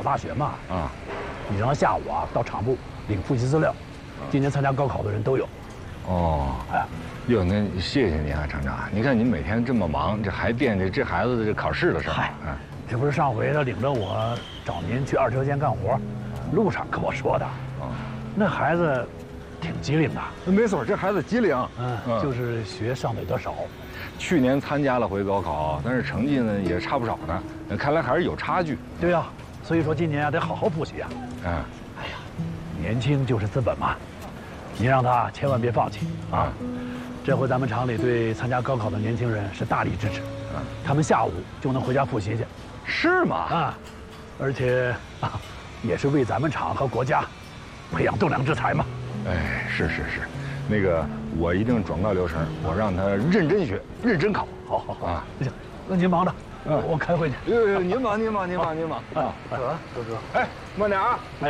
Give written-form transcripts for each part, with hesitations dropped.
大学嘛。 啊， 你让他下午啊到厂部领复习资料，今年参加高考的人都有。 哦， 哎， 哟，那谢谢您啊，厂长。你看您每天这么忙，这还惦记这孩子的这考试的事儿。 嗨，这不是上回他领着我找您去二车间干活，路上跟我说的。 哦， 那孩子挺机灵的。 没错，这孩子机灵。 就是学上的有点少。 去年参加了回高考，但是成绩呢也差不少呢。看来还是有差距。 对呀，所以说今年啊得好好复习啊。哎呀，年轻就是资本嘛，您让他千万别放弃啊。这回咱们厂里对参加高考的年轻人是大力支持，他们下午就能回家复习去。 是吗？ 啊，而且也是为咱们厂和国家培养栋梁之才嘛。 哎，是，那个我一定转告刘成，我让他认真学，认真考。 好啊，行，那您忙着，我开会去。 您忙啊！ 走，哥。 哎，慢点啊！ 哎，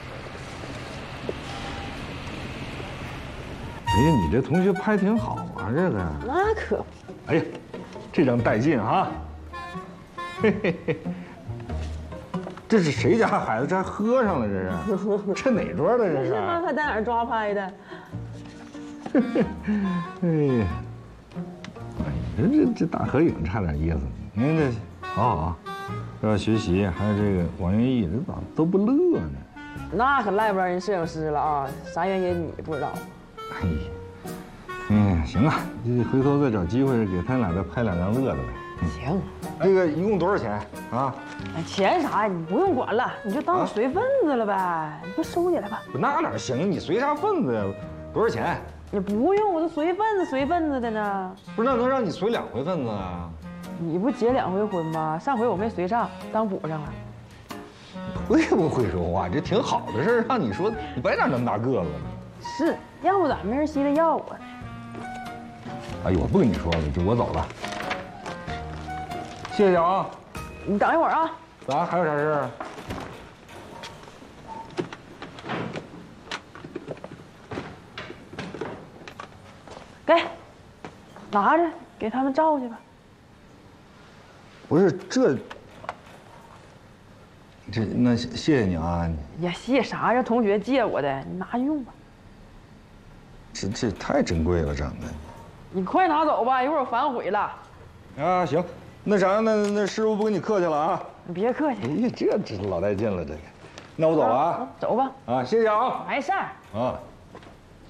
哎呀，你这同学拍挺好啊，这个。 那可。 哎呀，这张带劲啊！嘿嘿嘿。这是谁家孩子？这还喝上了？这是？这哪桌的？这是？ 他在哪儿抓拍的？ 哎呀，这大合影差点意思。您这好，要学习，还有这个王云逸，这咋都不乐呢？ 那可赖不着人摄影师了啊！啥原因你不知道？ 哎呀，行啊，这回头再找机会给他俩再拍两张乐的呗。 行。 这个一共多少钱啊？ 哎，钱啥呀？你不用管了，你就当随份子了呗。你就收起来吧。 那哪行？你随啥份子呀？多少钱？ 你不用，我都随份子的呢。 不是，那能让你随2回份子啊？ 你不结2回婚吗？上回我没随上，当补上了。 会不会说话？这挺好的事儿，让你说，你白长这么大个子了。 是，要不咋没人稀得要我？ 哎呦，我不跟你说了，就我走了。谢谢啊。 你等一会儿啊。 咋？还有啥事儿？ 给，拿着，给他们照去吧。 不是那谢谢你啊。 呀，谢啥呀？同学借我的，你拿去用吧。 这太珍贵了，长得。 你快拿走吧，一会儿我反悔了。 啊，行，那啥，那师傅不跟你客气了啊。 你别客气。 哎呀，这老带劲了，这个。那我走了啊。 走吧。 啊，谢谢啊。 没事儿。 啊。